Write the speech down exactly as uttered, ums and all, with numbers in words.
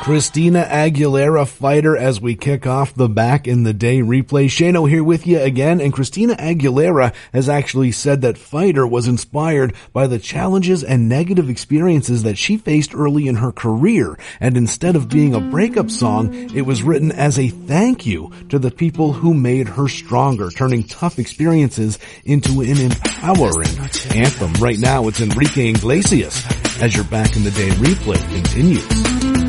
Christina Aguilera, Fighter, as we kick off the Back in the Day replay. Shano here with you again, and Christina Aguilera has actually said that Fighter was inspired by the challenges and negative experiences that she faced early in her career, and instead of being a breakup song, it was written as a thank you to the people who made her stronger, turning tough experiences into an empowering anthem. Right now, it's Enrique Iglesias as your Back in the Day replay continues.